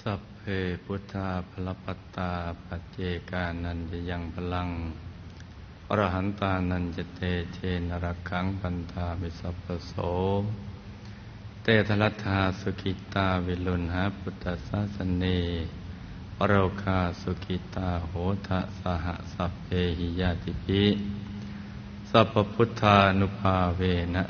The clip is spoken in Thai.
สัพเพพุทธาภลปัตตาปัจเจกานันจะยังพลังอรหันตานันจะเตเชนรักขังปันธามิสัพพโสเตทลัทธาสุขิตาวิลุณหาพุทธศาสเนอโรคาสุขิตาโหทะสหสัพเพหิยาติภิสัพพพุทธานุภาเวนะ